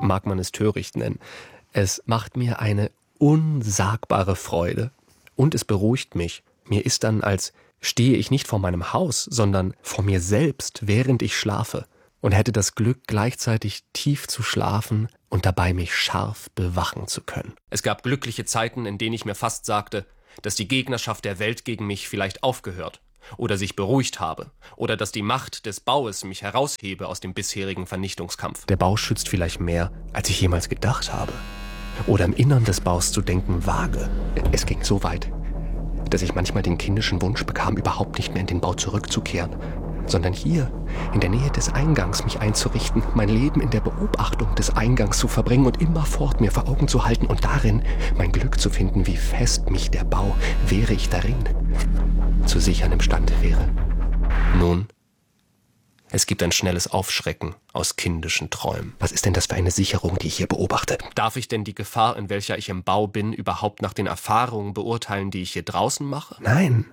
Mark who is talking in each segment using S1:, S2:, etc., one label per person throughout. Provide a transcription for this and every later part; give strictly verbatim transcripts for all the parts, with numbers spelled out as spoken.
S1: mag man es töricht nennen. Es macht mir eine unsagbare Freude und es beruhigt mich. Mir ist dann, als stehe ich nicht vor meinem Haus, sondern vor mir selbst, während ich schlafe und hätte das Glück, gleichzeitig tief zu schlafen und dabei mich scharf bewachen zu können. Es gab glückliche Zeiten, in denen ich mir fast sagte, dass die Gegnerschaft der Welt gegen mich vielleicht aufgehört oder sich beruhigt habe oder dass die Macht des Baues mich heraushebe aus dem bisherigen Vernichtungskampf. Der Bau schützt vielleicht mehr, als ich jemals gedacht habe. Oder im Innern des Baus zu denken wage. Es ging so weit, dass ich manchmal den kindischen Wunsch bekam, überhaupt nicht mehr in den Bau zurückzukehren, sondern hier, in der Nähe des Eingangs, mich einzurichten, mein Leben in der Beobachtung des Eingangs zu verbringen und immerfort mir vor Augen zu halten und darin mein Glück zu finden, wie fest mich der Bau, wäre ich darin, zu sichern imstande wäre. Nun, es gibt ein schnelles Aufschrecken aus kindischen Träumen. Was ist denn das für eine Sicherung, die ich hier beobachte? Darf ich denn die Gefahr, in welcher ich im Bau bin, überhaupt nach den Erfahrungen beurteilen, die ich hier draußen mache? Nein.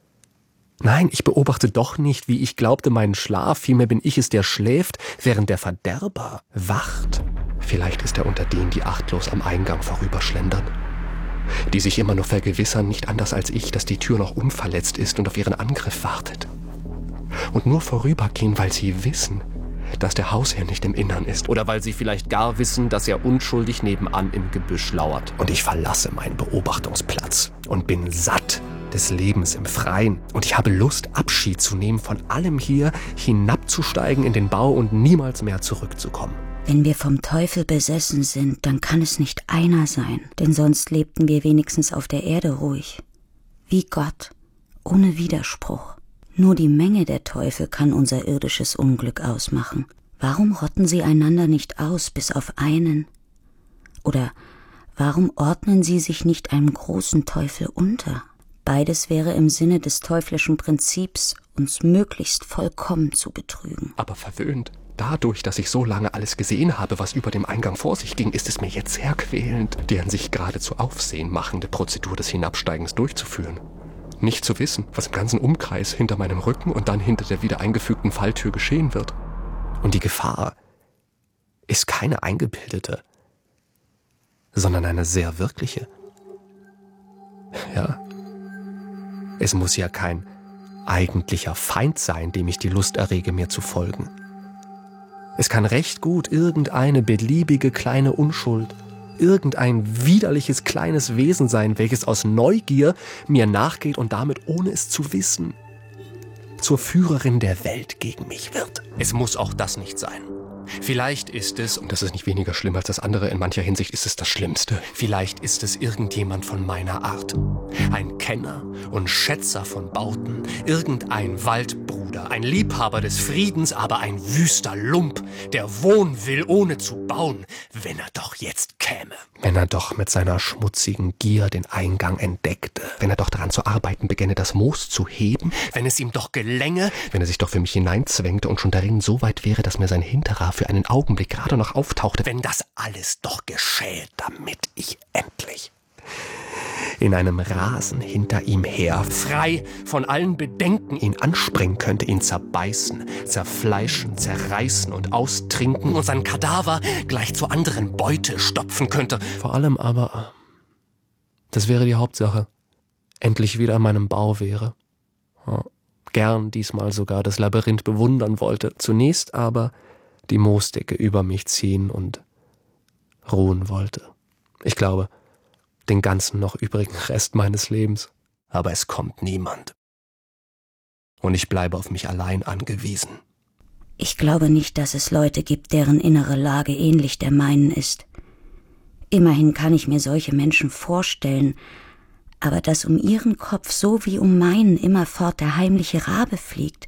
S1: Nein, ich beobachte doch nicht, wie ich glaubte, meinen Schlaf. Vielmehr bin ich es, der schläft, während der Verderber wacht. Vielleicht ist er unter denen, die achtlos am Eingang vorüberschlendern. Die sich immer nur vergewissern, nicht anders als ich, dass die Tür noch unverletzt ist und auf ihren Angriff wartet. Und nur vorübergehen, weil sie wissen, dass der Hausherr nicht im Innern ist. Oder weil sie vielleicht gar wissen, dass er unschuldig nebenan im Gebüsch lauert. Und ich verlasse meinen Beobachtungsplatz und bin satt des Lebens im Freien. Und ich habe Lust, Abschied zu nehmen von allem hier, hinabzusteigen in den Bau und niemals mehr zurückzukommen.
S2: Wenn wir vom Teufel besessen sind, dann kann es nicht einer sein, denn sonst lebten wir wenigstens auf der Erde ruhig. Wie Gott, ohne Widerspruch. Nur die Menge der Teufel kann unser irdisches Unglück ausmachen. Warum rotten sie einander nicht aus, bis auf einen? Oder warum ordnen sie sich nicht einem großen Teufel unter? Beides wäre im Sinne des teuflischen Prinzips, uns möglichst vollkommen zu betrügen.
S1: Aber verwöhnt. Dadurch, dass ich so lange alles gesehen habe, was über dem Eingang vor sich ging, ist es mir jetzt sehr quälend, die an sich geradezu Aufsehen machende Prozedur des Hinabsteigens durchzuführen. Nicht zu wissen, was im ganzen Umkreis hinter meinem Rücken und dann hinter der wieder eingefügten Falltür geschehen wird. Und die Gefahr ist keine eingebildete, sondern eine sehr wirkliche. Ja, es muss ja kein eigentlicher Feind sein, dem ich die Lust errege, mir zu folgen. Es kann recht gut irgendeine beliebige kleine Unschuld, irgendein widerliches kleines Wesen sein, welches aus Neugier mir nachgeht und damit, ohne es zu wissen, zur Führerin der Welt gegen mich wird. Es muss auch das nicht sein. Vielleicht ist es, und das ist nicht weniger schlimm als das andere, in mancher Hinsicht ist es das Schlimmste, vielleicht ist es irgendjemand von meiner Art. Ein Kenner und Schätzer von Bauten, irgendein Waldbruder, ein Liebhaber des Friedens, aber ein wüster Lump, der wohnen will, ohne zu bauen, wenn er doch jetzt käme. Wenn er doch mit seiner schmutzigen Gier den Eingang entdeckte, wenn er doch daran zu arbeiten begänne, das Moos zu heben, wenn es ihm doch gelänge, wenn er sich doch für mich hineinzwängte und schon darin so weit wäre, dass mir sein Hinterer für einen Augenblick gerade noch auftauchte, wenn das alles doch geschähe, damit ich endlich in einem Rasen hinter ihm her, frei von allen Bedenken, ihn anspringen könnte, ihn zerbeißen, zerfleischen, zerreißen und austrinken und sein Kadaver gleich zur anderen Beute stopfen könnte. Vor allem aber, das wäre die Hauptsache, endlich wieder in meinem Bau wäre. Ja, gern diesmal sogar das Labyrinth bewundern wollte, zunächst aber die Moosdecke über mich ziehen und ruhen wollte. Ich glaube, den ganzen noch übrigen Rest meines Lebens. Aber es kommt niemand. Und ich bleibe auf mich allein angewiesen.
S2: Ich glaube nicht, dass es Leute gibt, deren innere Lage ähnlich der meinen ist. Immerhin kann ich mir solche Menschen vorstellen, aber dass um ihren Kopf so wie um meinen immerfort der heimliche Rabe fliegt,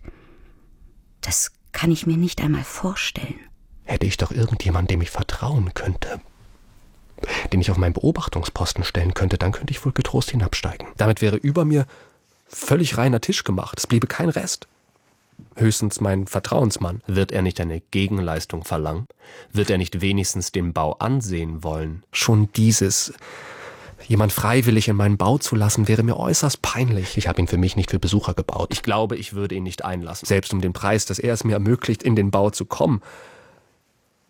S2: das kann ich mir nicht einmal vorstellen.
S1: Hätte ich doch irgendjemand, dem ich vertrauen könnte, den ich auf meinen Beobachtungsposten stellen könnte, dann könnte ich wohl getrost hinabsteigen. Damit wäre über mir völlig reiner Tisch gemacht. Es bliebe kein Rest. Höchstens mein Vertrauensmann. Wird er nicht eine Gegenleistung verlangen? Wird er nicht wenigstens den Bau ansehen wollen? Schon dieses, jemand freiwillig in meinen Bau zu lassen, wäre mir äußerst peinlich. Ich habe ihn für mich nicht für Besucher gebaut. Ich glaube, ich würde ihn nicht einlassen. Selbst um den Preis, dass er es mir ermöglicht, in den Bau zu kommen.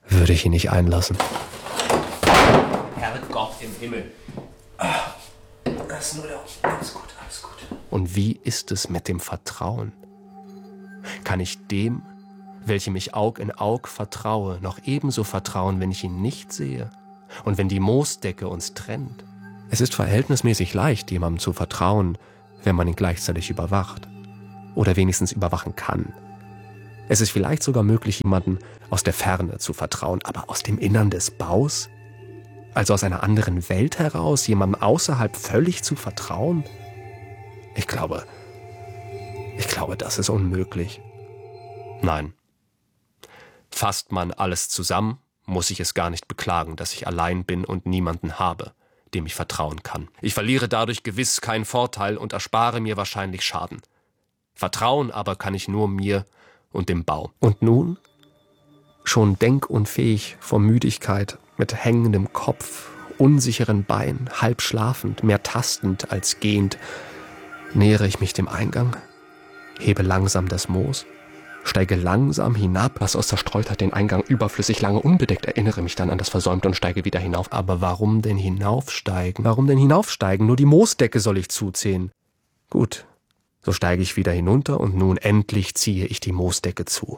S1: würde ich ihn nicht einlassen. Herrgott im Himmel. Das ist nur der... Alles gut, alles gut. Und wie ist es mit dem Vertrauen? Kann ich dem, welchem ich Aug in Aug vertraue, noch ebenso vertrauen, wenn ich ihn nicht sehe und wenn die Moosdecke uns trennt? Es ist verhältnismäßig leicht, jemandem zu vertrauen, wenn man ihn gleichzeitig überwacht oder wenigstens überwachen kann. Es ist vielleicht sogar möglich, jemandem aus der Ferne zu vertrauen, aber aus dem Innern des Baus? Also aus einer anderen Welt heraus, jemandem außerhalb völlig zu vertrauen? Ich glaube, ich glaube, das ist unmöglich. Nein. Fasst man alles zusammen, muss ich es gar nicht beklagen, dass ich allein bin und niemanden habe, dem ich vertrauen kann. Ich verliere dadurch gewiss keinen Vorteil und erspare mir wahrscheinlich Schaden. Vertrauen aber kann ich nur mir und dem Bau. Und nun, schon denkunfähig vor Müdigkeit, mit hängendem Kopf, unsicheren Beinen, halb schlafend, mehr tastend als gehend, nähere ich mich dem Eingang, hebe langsam das Moos, steige langsam hinab, lasse aus Zerstreutheit den Eingang überflüssig lange unbedeckt, erinnere mich dann an das Versäumte und steige wieder hinauf. Aber warum denn hinaufsteigen? Warum denn hinaufsteigen? Nur die Moosdecke soll ich zuziehen. Gut, so steige ich wieder hinunter und nun endlich ziehe ich die Moosdecke zu.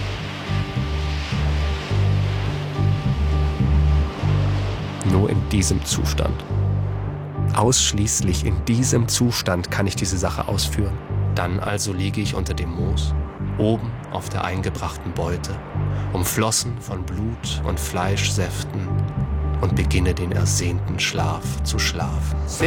S1: Nur in diesem Zustand, ausschließlich in diesem Zustand kann ich diese Sache ausführen. Dann also liege ich unter dem Moos, oben auf der eingebrachten Beute, umflossen von Blut und Fleischsäften und beginne den ersehnten Schlaf zu schlafen.